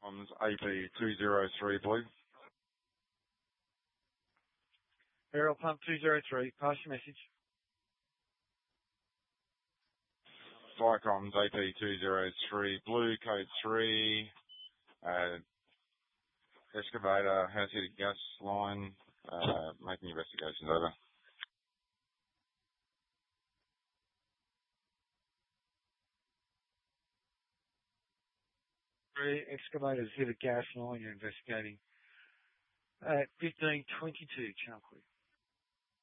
AP203 Blue. Aerial Pump 203, pass your message. Viacomms AP203 Blue, code 3. Excavator has hit a gas line. Making investigations, over. Excavators hit a gas line, you're investigating. At 1522, Channel Creek.